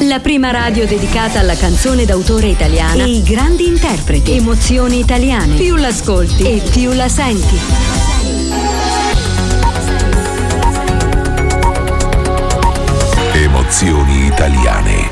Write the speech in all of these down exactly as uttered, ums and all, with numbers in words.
La prima radio dedicata alla canzone d'autore italiana e i grandi interpreti. Emozioni italiane. Più l'ascolti e più la senti. Emozioni italiane.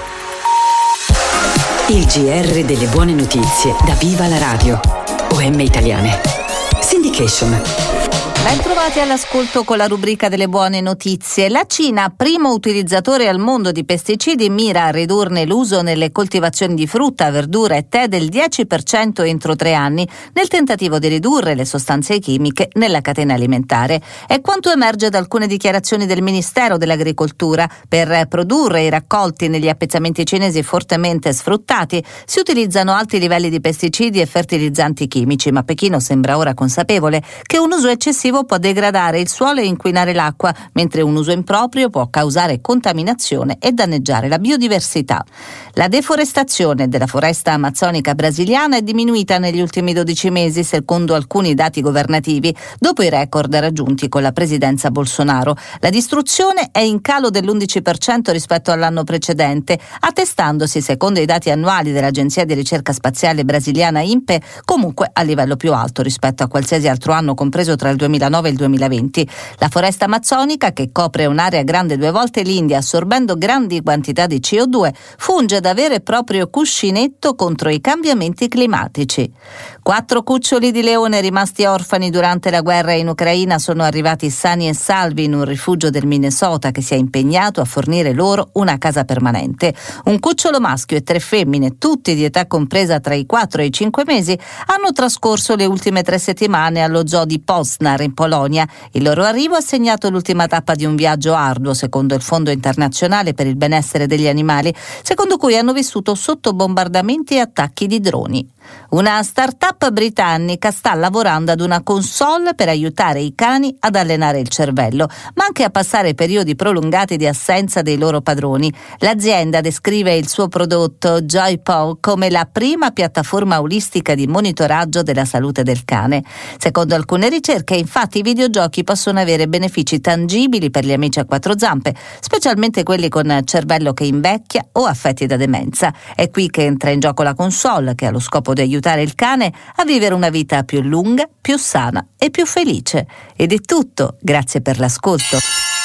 Il G R delle buone notizie da Viva la Radio. O M Italiane. Syndication. Ben trovati all'ascolto con la rubrica delle buone notizie. La Cina, primo utilizzatore al mondo di pesticidi, mira a ridurne l'uso nelle coltivazioni di frutta, verdura e tè del dieci per cento entro tre anni, nel tentativo di ridurre le sostanze chimiche nella catena alimentare. È quanto emerge da alcune dichiarazioni del Ministero dell'Agricoltura. Per produrre i raccolti negli appezzamenti cinesi fortemente sfruttati si utilizzano alti livelli di pesticidi e fertilizzanti chimici, ma Pechino sembra ora consapevole che un uso eccessivo può degradare il suolo e inquinare l'acqua, mentre un uso improprio può causare contaminazione e danneggiare la biodiversità. La deforestazione della foresta amazzonica brasiliana è diminuita negli ultimi dodici mesi, secondo alcuni dati governativi, dopo i record raggiunti con la presidenza Bolsonaro. La distruzione è in calo dell'undici per cento rispetto all'anno precedente, attestandosi, secondo i dati annuali dell'Agenzia di ricerca spaziale brasiliana I N P E, comunque a livello più alto rispetto a qualsiasi altro anno compreso tra il duemilanove e il duemilaventi. La foresta amazzonica, che copre un'area grande due volte l'India, assorbendo grandi quantità di C O due, funge da vero e proprio cuscinetto contro i cambiamenti climatici. Quattro cuccioli di leone rimasti orfani durante la guerra in Ucraina sono arrivati sani e salvi in un rifugio del Minnesota che si è impegnato a fornire loro una casa permanente. Un cucciolo maschio e tre femmine, tutti di età compresa tra i quattro e i cinque mesi, hanno trascorso le ultime tre settimane allo zoo di Poznań in Polonia. Il loro arrivo ha segnato l'ultima tappa di un viaggio arduo, secondo il Fondo Internazionale per il Benessere degli Animali, secondo cui hanno vissuto sotto bombardamenti e attacchi di droni. Una start-up britannica sta lavorando ad una console per aiutare i cani ad allenare il cervello, ma anche a passare periodi prolungati di assenza dei loro padroni. L'azienda descrive il suo prodotto JoyPaw come la prima piattaforma olistica di monitoraggio della salute del cane. Secondo alcune ricerche, infatti, i videogiochi possono avere benefici tangibili per gli amici a quattro zampe, specialmente quelli con cervello che invecchia o affetti da demenza. È qui che entra in gioco la console, che ha lo scopo di aiutare il cane a vivere una vita più lunga, più sana e più felice. Ed è tutto, grazie per l'ascolto.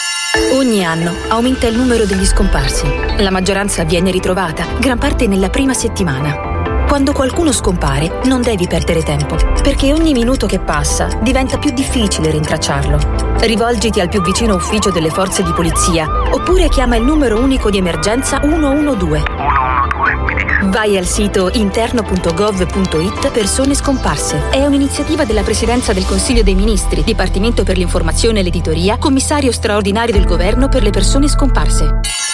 Ogni anno aumenta il numero degli scomparsi. La maggioranza viene ritrovata, gran parte nella prima settimana. Quando qualcuno scompare, non devi perdere tempo, perché ogni minuto che passa diventa più difficile rintracciarlo. Rivolgiti al più vicino ufficio delle forze di polizia, oppure chiama il numero unico di emergenza uno uno due. Vai al sito interno punto gov punto it Persone scomparse. È un'iniziativa della Presidenza del Consiglio dei Ministri, Dipartimento per l'informazione e l'editoria, Commissario straordinario del Governo per le persone scomparse.